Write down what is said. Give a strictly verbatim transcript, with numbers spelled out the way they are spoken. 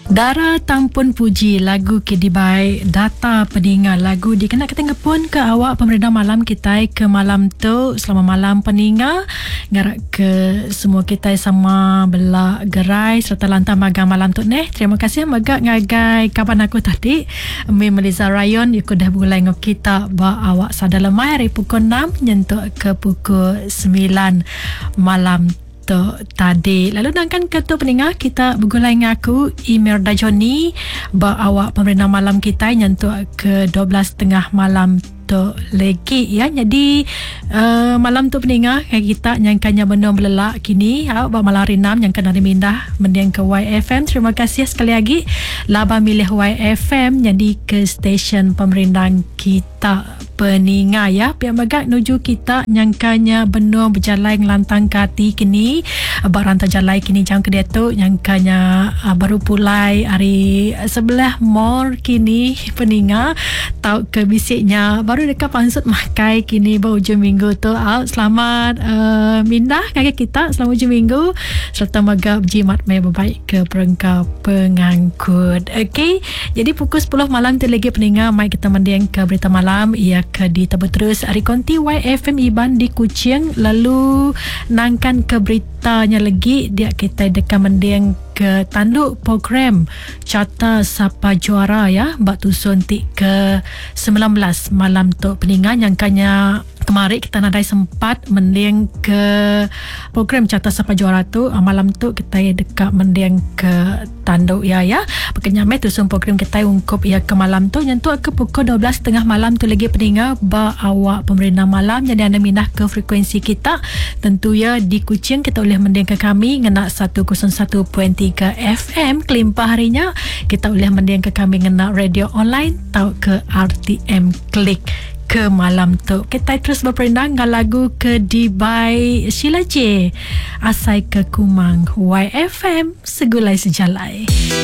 Dara Tampun Puji, lagu Kedibai Data Peninga. Lagu dikenak ketengah pun ke awak pemerintah malam kita ke malam tu. Selamat malam peninga. Ngarak ke semua kita sama belak gerai serta lantar magang malam tu neh. Terima kasih magak ngagai kapan aku tadi. Mi Melissa Rayon ikut dah mulai ngok kita ba awak sadar lemai hari pukul enam nyentuk ke pukul sembilan malam tadi. Lalu nangkan ketua peningah kita bergulai dengan aku Imelda Johnny ba awak pemerintah malam kita nyentuh ke dua belas tengah malam tu lagi ya. Jadi uh, malam tu peningah kayak kita nyangkanya benar belelak kini awak ba malam rinam nyangkan dari mindah mendiang ke Y F M. Terima kasih sekali lagi laba milih Y F M jadi ke stesen pemerintahan kita peninga ya. Pihak magak nuju kita nyangkanya benar berjalan lantang kati kini barang terjalai kini jam ke dia tu nyangkanya uh, baru pulai hari sebelah mall kini peninga tahu ke bisiknya baru dekat pansut makai kini baru hujung minggu tu out. Selamat uh, mindah kakak kita selamat hujung minggu serta magak jimat mai berbaik ke perengkau pengangkut. Okey, jadi pukul sepuluh malam tu lagi peninga mai kita mendiang ke berita malam ia ke di Tebu Terus Ari Konti Y F M Iban di Kuching. Lalu nangkan ke beritanya lagi dia kita dekat mendiang ke tanduk program Carta Sapa Juara ya bak tusun tik ke sembilan belas malam tu peninga nyangkanya kemarin kita nadai sempat mendiang ke program Carta Sapa Juara tu malam tu kita dekat mendiang ke tanduk ya ya pekenyamai tusun program kita ungkup ya ke malam tu nyentuh ke pukul dua belas tengah malam tu lagi peninga ba awak pemerintah malam jadi anda mindah ke frekuensi kita tentu ya di Kuching kita boleh mendiang ke kami ngena seratus satu perpuluhan tiga F M kelimpah harinya kita boleh mendiang ke kami ngena radio online tau ke R T M Klik ke malam tu. Kita terus berperindang dengan lagu Kedibai Sheila J Asai ke Kumang Y F M segulai sejalai.